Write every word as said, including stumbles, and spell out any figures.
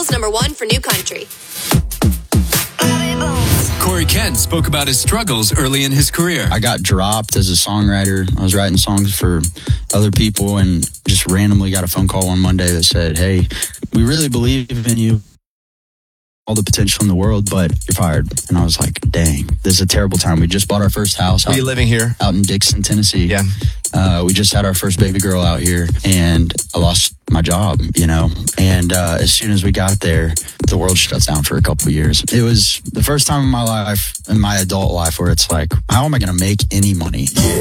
Nashville's number one for new country. Corey Kent spoke about his struggles early in his career. I got dropped as a songwriter. I was writing songs for other people and just randomly got a phone call one Monday that said, hey, we really believe in you, all the potential in the world, but you're fired. And I was like, dang, this is a terrible time. We just bought our first house. Are you living here? Out in Dixon, Tennessee. Yeah. Uh, we just had our first baby girl out here, and I lost my job, you know. And uh, as soon as we got there, the world shuts down for a couple of years. It was the first time in my life, in my adult life, where it's like, how am I going to make any money? Yeah.